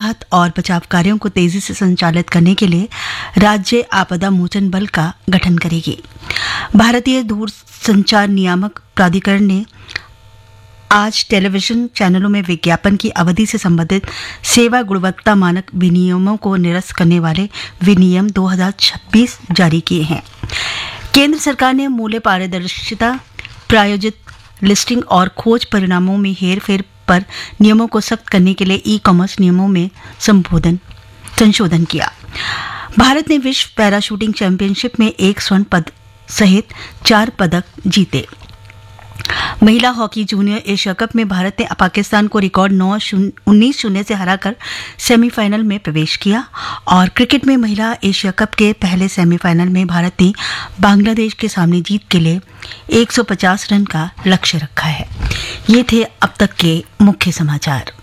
राहत और बचाव कार्यों को तेजी से संचालित करने के लिए राज्य आपदा मोचन बल का गठन करेगी। भारतीय दूरसंचार नियामक प्राधिकरण ने आज टेलीविजन चैनलों में विज्ञापन की अवधि से संबंधित सेवा गुणवत्ता मानक विनियमों को निरस्त करने वाले विनियम 2026 जारी किए हैं। केंद्र सरकार ने मूल्य पारदर्शिता, प्रायोजित लिस्टिंग और खोज परिणामों में हेरफेर पर नियमों को सख्त करने के लिए ई-कॉमर्स नियमों में संशोधन किया। भारत ने विश्व पैरा शूटिंग चैंपियनशिप में 1 स्वर्ण पदक सहित 4 पदक जीते। महिला हॉकी जूनियर एशिया कप में भारत ने पाकिस्तान को रिकॉर्ड 19-0 से हराकर सेमीफाइनल में प्रवेश किया। और क्रिकेट में महिला एशिया कप के पहले सेमीफाइनल में भारत ने बांग्लादेश के सामने जीत के लिए 150 रन का लक्ष्य रखा है। ये थे अब तक के मुख्य समाचार।